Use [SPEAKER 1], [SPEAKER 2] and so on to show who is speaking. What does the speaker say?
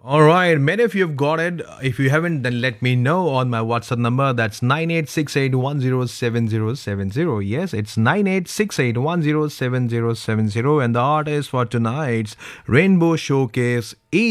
[SPEAKER 1] All right, many of you have got it. If you haven't, then let me know on my WhatsApp number. That's 9868107070. Yes, it's 9868107070. And the artist for tonight's Rainbow Showcase is